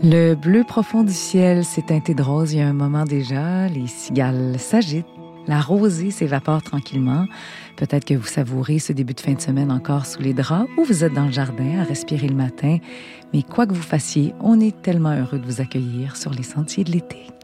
Le bleu profond du ciel s'est teinté de rose il y a un moment déjà. Les cigales s'agitent. La rosée s'évapore tranquillement. Peut-être que vous savourez ce début de fin de semaine encore sous les draps ou vous êtes dans le jardin à respirer le matin. Mais quoi que vous fassiez, on est tellement heureux de vous accueillir sur les sentiers de l'été.